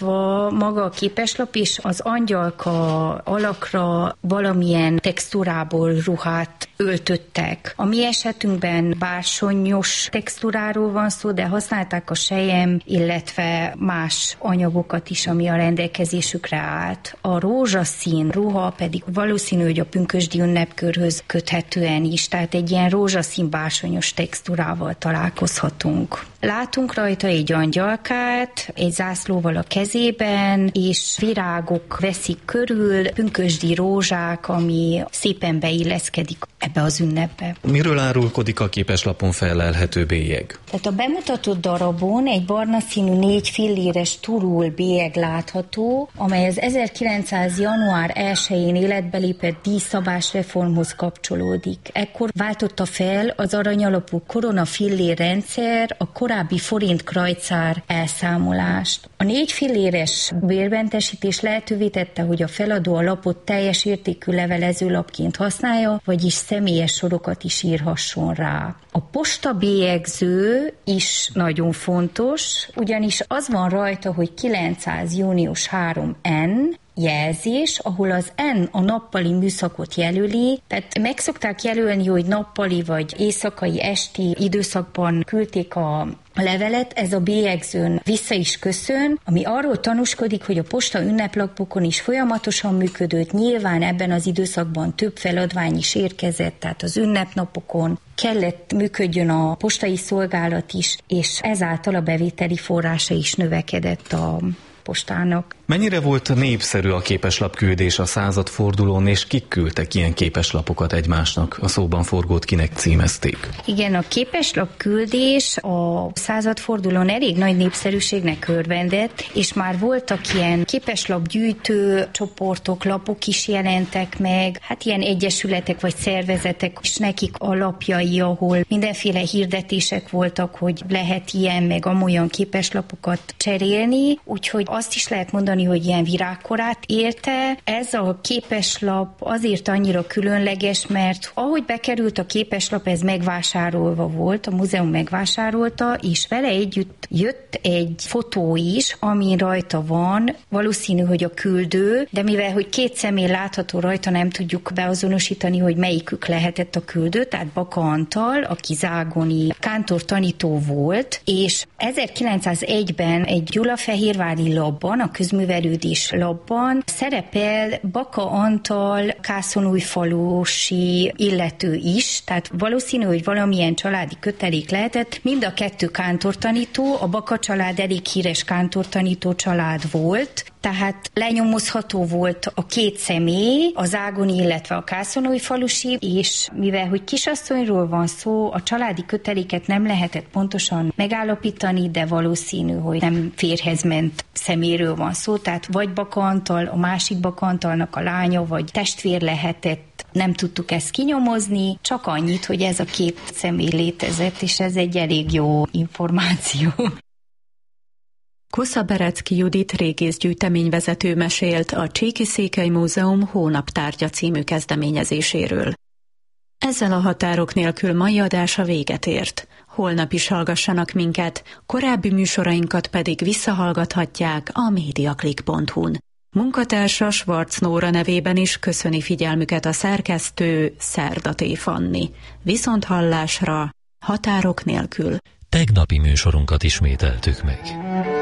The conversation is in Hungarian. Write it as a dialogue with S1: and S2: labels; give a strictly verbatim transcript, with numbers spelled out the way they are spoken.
S1: maga a képeslap is az angyalka alakra valamilyen textúrából ruhát öltöttek. A mi esetünkben bársonyos textúráról van szó, de használták a selyem, illetve más anyagokat is, ami a rendelkezésükre állt. A rózsaszín ruha pedig valószínű, hogy a pünkösdi ünnepkörhöz köthetően is, tehát egy ilyen rózsaszín bársonyos textúrával találkozhatunk. Látunk rajta egy angyalkát, egy zászlóval a kezében, és virágok veszik körül, pünkösdi rózsák, ami szépen beilleszkedik ebbe az ünnepbe.
S2: Miről árulkodik a képeslapon fellelhető bélyeg?
S1: Tehát a bemutatott darabon egy barna színű négy filléres turul bélyeg látható, amely az ezerkilencszáz január elsején életbe lépett díjszabás reformhoz kapcsolódik. Ekkor váltotta fel az aranyalapú korona fillér rendszer a korábbi forint krajcár elszámolást. A négy filléres bérmentesítés lehetővé tette, hogy a feladó a lapot teljes értékű levelezőlapként használja, vagyis személyes sorokat is írhasson rá. A posta bélyegző is nagyon fontos, ugyanis az van rajta, hogy kilencszáz június harmadika en jelzés, ahol az N a nappali műszakot jelöli, tehát meg szokták jelölni, hogy nappali vagy éjszakai, esti időszakban küldték a levelet, ez a bélyegzőn vissza is köszön, ami arról tanúskodik, hogy a posta ünneplapokon is folyamatosan működött, nyilván ebben az időszakban több feladvány is érkezett, tehát az ünnepnapokon kellett működjön a postai szolgálat is, és ezáltal a bevételi forrása is növekedett a postának.
S2: Mennyire volt népszerű a képeslapküldés a századfordulón, és kik küldtek ilyen képeslapokat egymásnak? A szóban forgót kinek címezték?
S1: Igen, a képeslapküldés a századfordulón elég nagy népszerűségnek örvendett, és már voltak ilyen képeslapgyűjtő csoportok, lapok is jelentek meg, hát ilyen egyesületek vagy szervezetek, és nekik a lapjai, ahol mindenféle hirdetések voltak, hogy lehet ilyen meg amolyan képeslapokat cserélni, úgyhogy azt is lehet mondani, hogy ilyen virágkorát érte. Ez a képeslap azért annyira különleges, mert ahogy bekerült a képeslap, ez megvásárolva volt, a múzeum megvásárolta, és vele együtt jött egy fotó is, ami rajta van, valószínű, hogy a küldő, de mivel, hogy két személy látható rajta, nem tudjuk beazonosítani, hogy melyikük lehetett a küldő, tehát Baka Antal, aki zágoni kántortanító volt, és ezerkilencszázegyben egy gyulafehérvári labban, a közművelődés labban szerepel Baka Antal kászonújfalusi illető is, tehát valószínű, hogy valamilyen családi kötelék lehetett. Mind a kettő kántortanító, a Baka család elég híres kántortanító család volt, tehát lenyomozható volt a két személy, az ágoni, illetve a kászonújfalusi, és mivel, hogy kisasszonyról van szó, a családi köteléket nem lehetett pontosan megállapítani, de valószínű, hogy nem férjhez ment szeméről van szó, tehát vagy Baka Antal, a másik Baka Antalnak a lánya, vagy testvér lehetett, nem tudtuk ezt kinyomozni, csak annyit, hogy ez a két személy létezett, és ez egy elég jó információ.
S3: Kosza-Berecki Judit régészgyűjteményvezető mesélt a Csíki-Székely Múzeum Hónaptárgya című kezdeményezéséről. Ezzel a határok nélkül mai adása véget ért. Holnap is hallgassanak minket, korábbi műsorainkat pedig visszahallgathatják a mediaclick pont hu-n. Munkatársa Schwarz Nóra nevében is köszöni figyelmüket a szerkesztő Szerdaté Fanni. Viszont hallásra, határok nélkül.
S4: Tegnapi műsorunkat ismételtük meg.